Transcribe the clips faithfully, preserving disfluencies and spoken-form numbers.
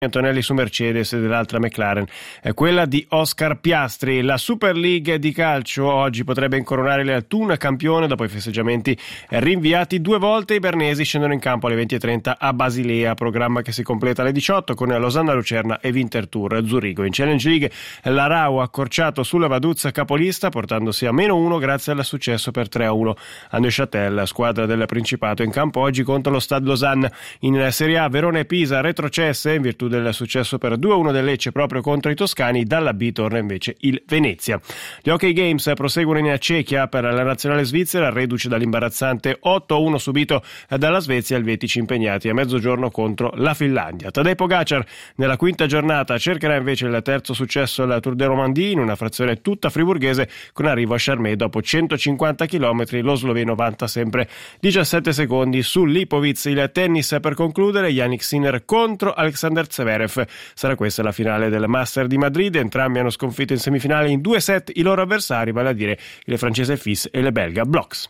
Antonelli su Mercedes e dell'altra McLaren, è quella di Oscar Piastri. La Super League di calcio oggi potrebbe incoronare le Altuna campione dopo i festeggiamenti rinviati due volte. I bernesi scendono in campo alle venti e trenta a Basilea, programma che si completa alle diciotto con Losanna Lucerna e Winterthur Zurigo. In Challenge League l'Arau ha accorciato sulla Vaduz capolista portandosi a meno uno grazie al successo per tre a uno a Neuchâtel, squadra del Principato in campo oggi contro lo Stade Lausanne. In Serie A Verona e Pisa retrocesse in virtù del successo per due a uno del Lecce proprio contro i toscani. Dalla B torna invece il Venezia. Gli Hockey Games proseguono in Cechia per la nazionale svizzera, reduce dall'imbarazzante otto a uno subito dalla Svezia, elvetici impegnati a mezzogiorno contro la Finlandia. Tadej Pogacar nella quinta giornata cercherà invece il terzo successo al Tour de Romandie in una frazione tutta friburghese con arrivo a Charmey dopo centocinquanta chilometri. Lo sloveno vanta sempre diciassette secondi su Lipovic. Il tennis per concludere, Jannik Sinner contro Alexander Zverev. Sarà questa la finale del Master di Madrid. Entrambi hanno sconfitto in semifinale in due set i loro avversari, vale a dire il francese Fils e il belga Bloks.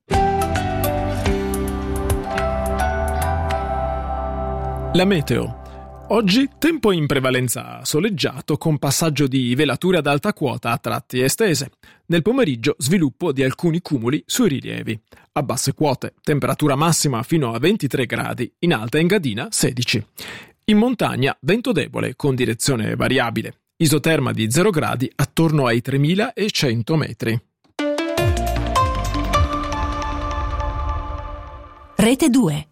La meteo. Oggi tempo in prevalenza soleggiato con passaggio di velature ad alta quota a tratti estese. Nel pomeriggio sviluppo di alcuni cumuli sui rilievi. A basse quote temperatura massima fino a ventitré gradi, in alta Engadina sedici. In montagna vento debole con direzione variabile. Isoterma di zero gradi attorno ai tremilacento metri. Rete due.